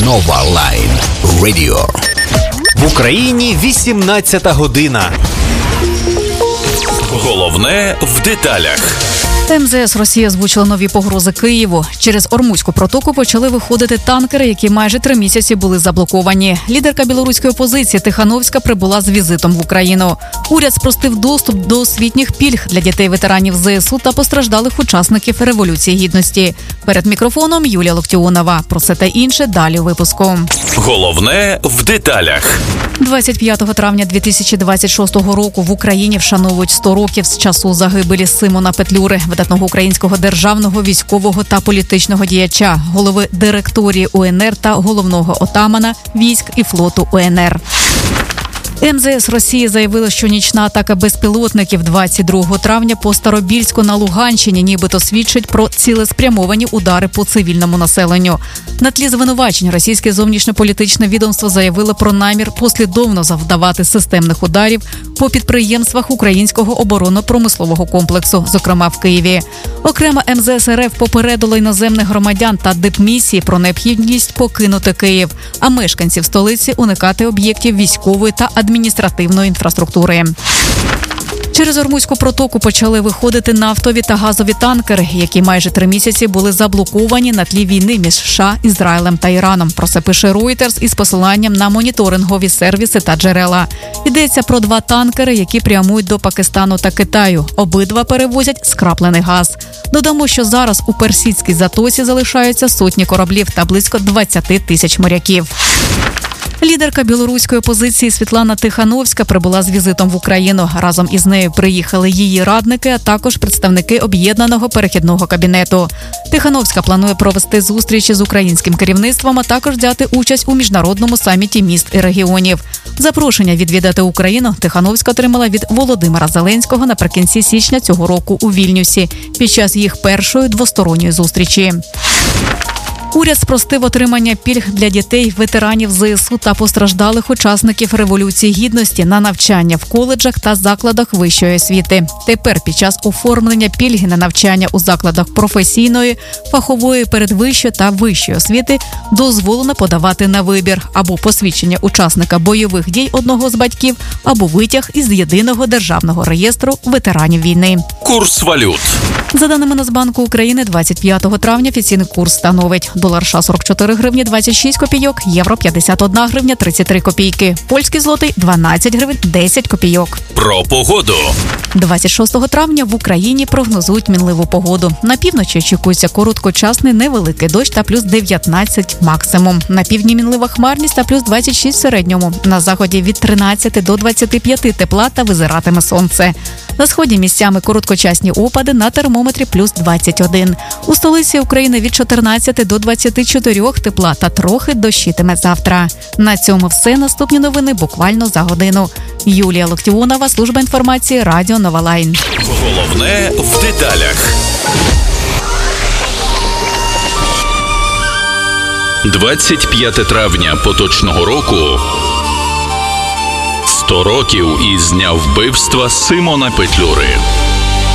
Нова Лайн Радіо. В Україні 18 година. Головне в деталях. МЗС Росії озвучила нові погрози Києву. Через Ормузьку протоку почали виходити танкери, які майже 3 місяці були заблоковані. Лідерка білоруської опозиції Тихановська прибула з візитом в Україну. Уряд спростив доступ до освітніх пільг для дітей-ветеранів ЗСУ та постраждалих учасників Революції Гідності. Перед мікрофоном Юлія Локтіонова. Про це та інше далі у випуску. Головне в деталях. 25 травня 2026 року в Україні вшановують 100 років з часу загибелі Симона Петлюри, видатного українського державного, військового та політичного діяча, голови директорії УНР та головного отамана військ і флоту УНР. МЗС Росії заявила, що нічна атака безпілотників 22 травня по Старобільську на Луганщині нібито свідчить про цілеспрямовані удари по цивільному населенню. На тлі звинувачень російське зовнішньополітичне відомство заявило про намір послідовно завдавати системних ударів по підприємствах українського оборонно-промислового комплексу, зокрема в Києві. Окремо МЗС РФ попередило іноземних громадян та дипмісії про необхідність покинути Київ, а мешканців столиці уникати об'єктів військової та адміністративної інфраструктури. Через Ормузьку протоку почали виходити нафтові та газові танкери, які майже 3 місяці були заблоковані на тлі війни між США, Ізраїлем та Іраном. Про це пише Reuters із посиланням на моніторингові сервіси та джерела. Йдеться про 2 танкери, які прямують до Пакистану та Китаю. Обидва перевозять скраплений газ. Додамо, що зараз у Персидській затоці залишаються сотні кораблів та близько 20 тисяч моряків. Лідерка білоруської опозиції Світлана Тихановська прибула з візитом в Україну. Разом із нею приїхали її радники, а також представники об'єднаного перехідного кабінету. Тихановська планує провести зустрічі з українським керівництвом, а також взяти участь у міжнародному саміті міст і регіонів. Запрошення відвідати Україну Тихановська отримала від Володимира Зеленського наприкінці січня цього року у Вільнюсі під час їх першої двосторонньої зустрічі. Уряд спростив отримання пільг для дітей, ветеранів ЗСУ та постраждалих учасників Революції Гідності на навчання в коледжах та закладах вищої освіти. Тепер під час оформлення пільги на навчання у закладах професійної, фахової, передвищої та вищої освіти дозволено подавати на вибір або посвідчення учасника бойових дій одного з батьків, або витяг із єдиного державного реєстру ветеранів війни. Курс валют. За даними Нацбанку України, 25 травня офіційний курс становить долар США 44 гривні 26 копійок, євро 51 гривня 33 копійки, польський злотий 12 гривень 10 копійок. Про погоду. 26 травня в Україні прогнозують мінливу погоду. На півночі очікується короткочасний невеликий дощ та плюс 19 максимум. На півдні мінлива хмарність та плюс 26 в середньому. На заході від 13 до 25 тепла та визиратиме сонце. На сході місцями короткочасні опади, на термометрі плюс 21. У столиці України від 14 до 24 тепла та трохи дощитиме завтра. На цьому все. Наступні новини буквально за годину. Юлія Локтіонова, служба інформації, Радіо Нова Лайн. Головне в деталях. 25 травня поточного року. 100 років із дня вбивства Симона Петлюри.